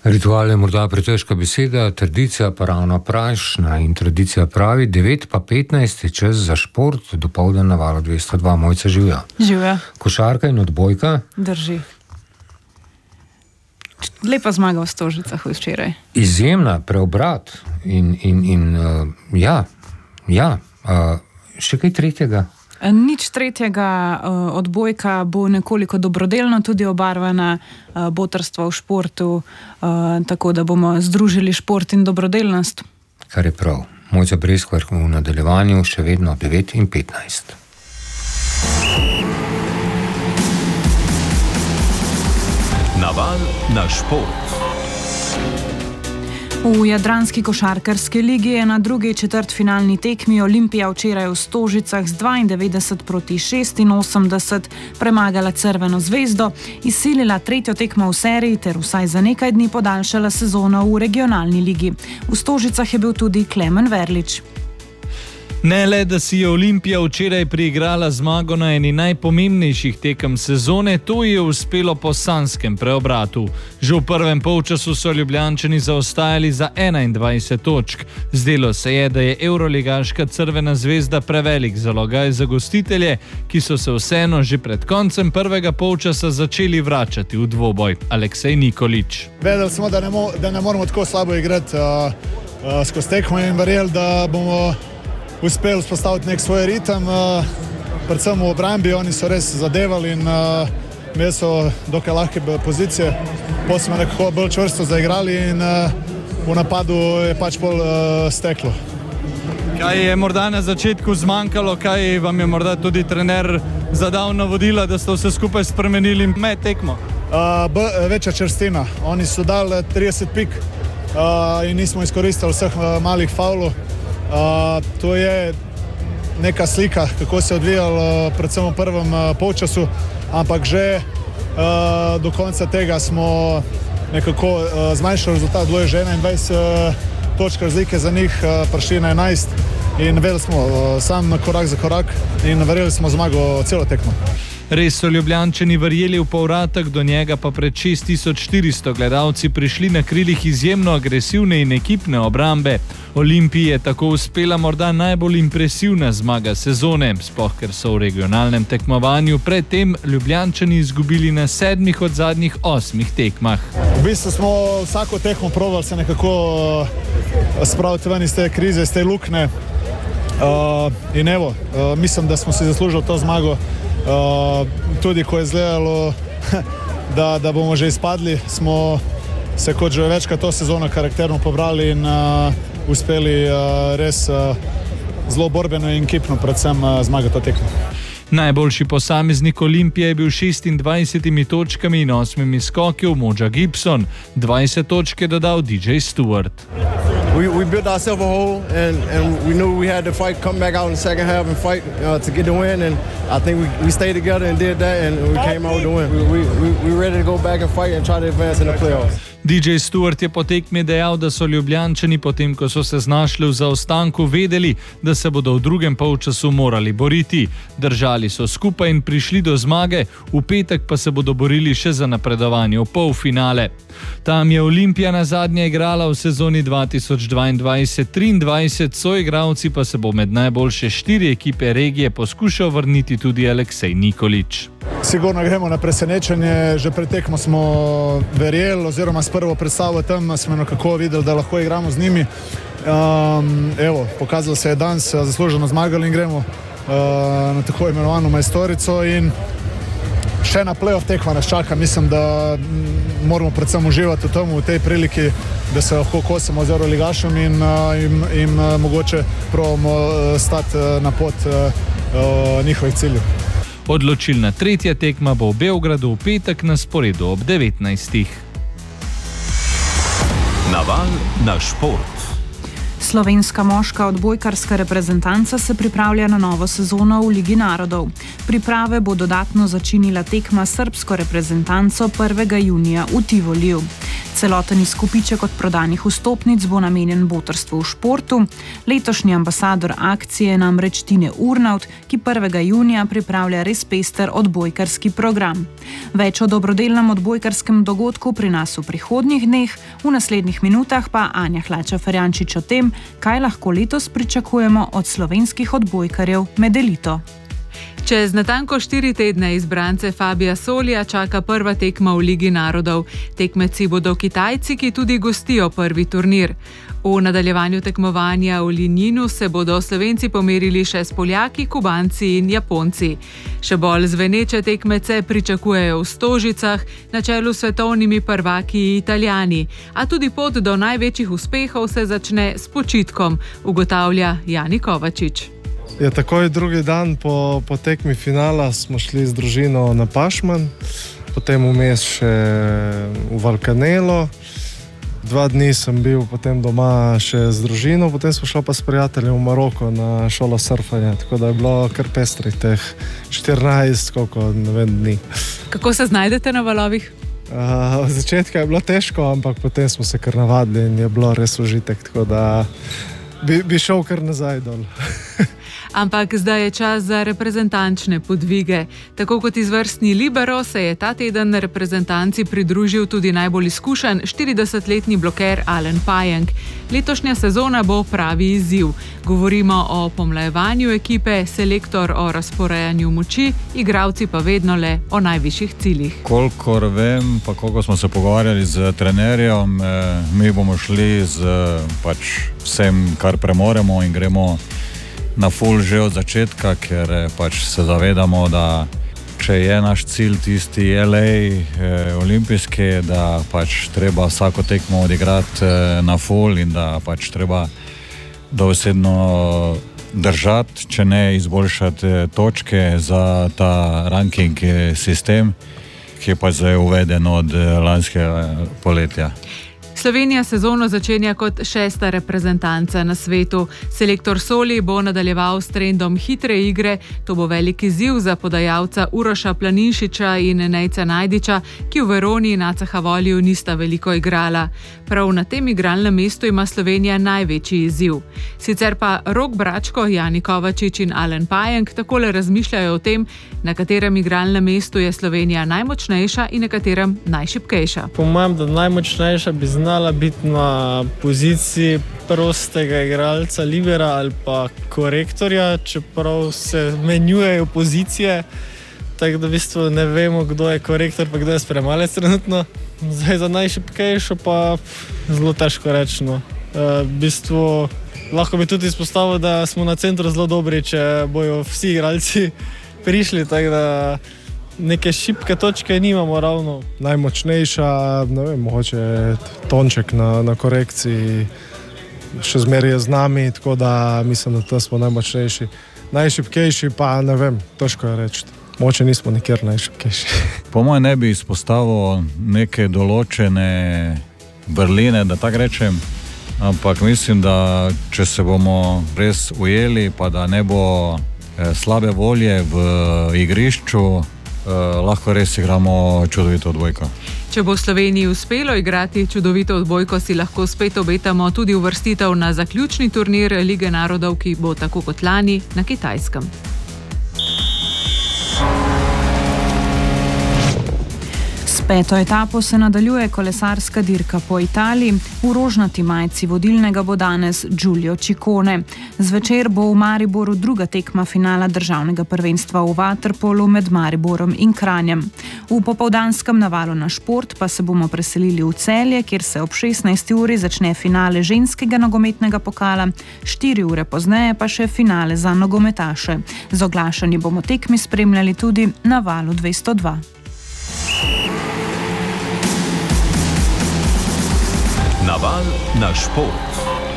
Ritual je morda pretežka beseda, tradicija pa ravno pravšnja in tradicija pravi 9 pa 15 je čas za šport, dopoldan na Valu 202. Mojca, živja. Živja. Košarka in odbojka. Drži. Lepa zmaga v Stožicah včeraj. Izjemna, preobrat in še kaj tretjega? Nič tretjega, odbojka bo nekoliko dobrodelno tudi obarvana, botrstvo v športu, tako da bomo združili šport in dobrodelnost. Kar je prav. Mojca Breskvar v nadaljevanju še vedno 9 in 15. Naval na šport. V jadranski košarkarski ligi je na drugi četrtfinalni tekmi Olimpija včeraj v Stožicah z 92-86 premagala Crveno zvezdo, izsilila tretjo tekmo v seriji ter vsaj za nekaj dni podaljšala sezono v regionalni ligi. V Stožicah je bil tudi Klemen Verlič. Ne le, da si je Olimpija včeraj priigrala zmago na eni najpomembnejših tekem sezone, to je uspelo po sanjskem preobratu. Že v prvem polčasu so Ljubljančani zaostajali za 21 točk. Zdelo se je, da je evroligaška Crvena zvezda prevelik zalogaj za gostitelje, ki so se vseeno že pred koncem prvega polčasa začeli vračati v dvoboj. Aleksej Nikolič. Vedeli smo, da ne moramo tako slabo igrati skozi tekmo in verjeli, da bomo uspeli spostaviti nek svoj ritem, predvsem v obrambi. Oni so res zadevali in imeli so dokaj lahke pozicije. Potem smo nekako bolj čvrsto zaigrali in v napadu je pač bolj steklo. Kaj je morda na začetku zmanjkalo, kaj vam je morda tudi trener zadal navodila, da ste vse skupaj spremenili med tekmo? Večja čvrstina. Oni so dali 30 pik in nismo izkoristili vseh malih faulov. To je neka slika, kako se je odvijalo predvsem v prvem polčasu, ampak že do konca tega smo nekako zmanjšali rezultat. Bilo je že 21 točk razlike za njih, prišli na 11 in vedeli smo sam korak za korak in verjeli smo zmago celo tekmo. Res so Ljubljančani verjeli v povratek, do njega pa pred 6400 gledalci prišli na krilih izjemno agresivne in ekipne obrambe. Olimpiji je tako uspela morda najbolj impresivna zmaga sezone, sploh ker so v regionalnem tekmovanju predtem Ljubljančani izgubili na 7 od zadnjih 8 tekmah. V bistvu smo vsako tekmo probali se nekako spraviti ven iz te krize, iz te lukne in evo, mislim, da smo si zaslužili to zmago. Tudi ko je izgledalo, da bomo že izpadli, smo se kot že večkrat to sezono karakterno pobrali in uspeli res zelo borbeno in ekipno predvsem zmagati to tekmo. Najboljši posameznik Olimpije je bil 26 točkami in 8 skoki Umoja Gibson. 20 točk je dodal DJ Stewart. We built ourselves a hole and we knew we had to fight, come back out in the second half and fight to get the win, and I think we stayed together and did that and we came out with the win. We ready to go back and fight and try to advance in the playoffs. DJ Stewart je po tekmi dejal, da so Ljubljančani potem, ko so se znašli v zaostanku, vedeli, da se bodo v drugem polčasu morali boriti. Držali so skupaj in prišli do zmage, v petek pa se bodo borili še za napredovanje v polfinale. Tam je Olimpija nazadnje igrala v sezoni 2022-23, soigralci pa se bo med najboljše 4 ekipe regije poskušal vrniti tudi Aleksej Nikolič. Sigurno gremo na presenečenje, že pred tekmo smo verjeli oziroma s prvo predstavo tam smo nekako videli, da lahko igramo z njimi. Evo, pokazalo se je danes, zasluženo zmagali in gremo na tako imenovano majstorico in še na play-off tekma nas čaka. Mislim, da moramo predvsem uživati v tej priliki, da se lahko kosimo z evroligašem in mogoče probamo stati na pot njihovih ciljev. Odločilna tretja tekma bo v Beogradu v petek na sporedu ob 19. Naval na šport. Slovenska moška odbojkarska reprezentanca se pripravlja na novo sezono v Ligi narodov. Priprave bo dodatno začinila tekma s srbsko reprezentanco 1. junija v Tivoliju. Celoten izkupiček od prodanih vstopnic bo namenjen botrstvu v športu. Letošnji ambasador akcije je namreč Tine Urnaut, ki 1. junija pripravlja res pester odbojkarski program. Več o dobrodelnem odbojkarskem dogodku pri nas v prihodnjih dneh, v naslednjih minutah pa Anja Hlača-Ferjančič o tem, kaj lahko letos pričakujemo od slovenskih odbojkarjev med elito. Čez natanko 4 tedne izbrance Fabija Solija čaka prva tekma v Ligi narodov. Tekmeci bodo Kitajci, ki tudi gostijo prvi turnir. V nadaljevanju tekmovanja v Linjinu se bodo Slovenci pomerili še s Poljaki, Kubanci in Japonci. Še bolj zveneče tekmece pričakujejo v Stožicah, na čelu s svetovnimi prvaki Italijani. A tudi pot do največjih uspehov se začne s počitkom, ugotavlja Jani Kovačič. Ja, takoj drugi dan po tekmi finala smo šli z družino na Pašman, potem vmes še v Valkanelo. 2 dni sem bil potem doma še z družino, potem smo šli pa s prijateljem v Maroko na šolo surfanja, tako da je bilo kar pestrih teh 14, dni. Kako se znajdete na valovih? V začetku je bilo težko, ampak potem smo se kar navadili in je bilo res užitek, tako da bi šel kar nazaj dol. Ampak zdaj je čas za reprezentančne podvige. Tako kot izvrstni libero se je ta teden reprezentanci pridružil tudi najbolj izkušen 40-letni bloker Alen Pajenk. Letošnja sezona bo pravi izziv. Govorimo o pomlajevanju ekipe, selektor o razporejanju moči, igralci pa vedno le o najvišjih ciljih. Kolikor vem, pa koliko smo se pogovarjali z trenerjem, mi bomo šli z vsem, kar premoremo in gremo na full že od začetka, ker se zavedamo, da če je naš cilj tisti LA olimpijski, da treba vsako tekmo odigrati na full in da treba dobesedno držati, če ne izboljšati točke za ta ranking sistem, ki je zdaj uveden od lanskega poletja. Slovenija sezono začenja kot 6. reprezentanca na svetu. Selektor Soli bo nadaljeval s trendom hitre igre. To bo velik izziv za podajalca Uroša Planinšiča in Nejca Najdiča, ki v Veroni in Acahavoliju nista veliko igrala. Prav na tem igralnem mestu ima Slovenija največji izziv. Sicer pa Rok Bračko, Jani Kovačič in Alen Pajenk takole razmišljajo o tem, na katerem igralnem mestu je Slovenija najmočnejša in na katerem najšibkejša. Po mojem, da najmočnejša bi znala biti na poziciji prostega igralca, libera ali pa korektorja, čeprav se menjujejo pozicije, tako da v bistvu ne vemo, kdo je korektor pa kdo je spremalec trenutno. Zdaj za najšibkejšo pa zelo težko reči. V bistvu lahko bi tudi izpostavil, da smo na centru zelo dobri, če bojo vsi igralci prišli, tako da neke šibke točke nimamo ravno. Najmočnejša, ne vem, mogoče Tonček na korekciji, še zmeraj je z nami, tako da mislim, da smo najmočnejši. Najšibkejši pa ne vem, težko je reči. Mogoče nismo nikjer najšibkejši. Po mojem ne bi izpostavil neke določene vrline, da tako rečem, ampak mislim, da če se bomo res ujeli, pa da ne bo slabe volje v igrišču, lahko res igramo čudovito odbojko. Če bo Sloveniji uspelo igrati čudovito odbojko, si lahko spet obetamo tudi uvrstitev na zaključni turnir Lige narodov, ki bo tako kot lani na Kitajskem. S 5. etapo se nadaljuje kolesarska dirka po Italiji. V rožnati majici vodilnega bo danes Giulio Ciccone. Zvečer bo v Mariboru druga tekma finala državnega prvenstva v vaterpolu med Mariborom in Kranjem. V popoldanskem navalu na šport pa se bomo preselili v Celje, kjer se ob 16. uri začne finale ženskega nogometnega pokala, 4 ure pozneje pa še finale za nogometaše. Z oglašanji bomo tekmi spremljali tudi na valu 202. Naval na šport.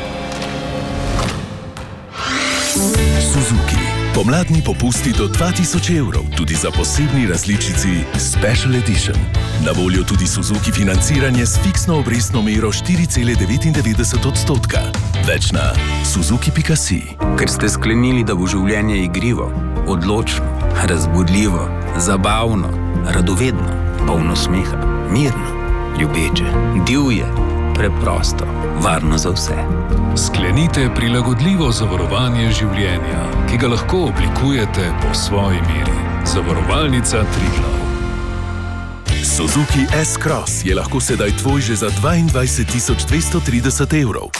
Suzuki. Pomladni popusti do 2000 evrov, tudi za posebni različici Special Edition. Na voljo tudi Suzuki financiranje s fiksno obrestno mero 4,99%. Več na suzuki.si. Ker ste sklenili, da bo življenje igrivo, odločno, razbudljivo, zabavno, radovedno, polno smeha, mirno. Ljubeče, divje, preprosto, varno za vse. Sklenite prilagodljivo zavarovanje življenja, ki ga lahko oblikujete po svoji meri. Zavarovalnica Triglav. Suzuki S-Cross je lahko sedaj tvoj že za 22.230 evrov.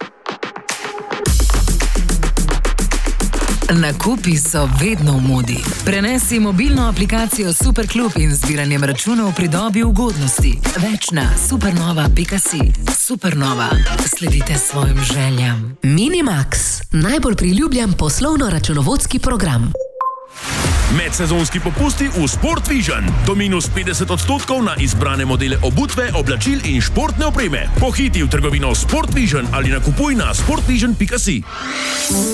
Nakupi so vedno v modi. Prenesi mobilno aplikacijo Superklub in z zbiranjem računov pridobi ugodnosti. Več na supernova.si. Supernova. Sledite svojim željam. Minimax. Najbolj priljubljen poslovno-računovodski program. Medsezonski popusti v Sport Vision. Do minus 50% na izbrane modele obutve, oblačil in športne opreme. Pohiti v trgovino Sport Vision ali nakupuj na sportvision.si.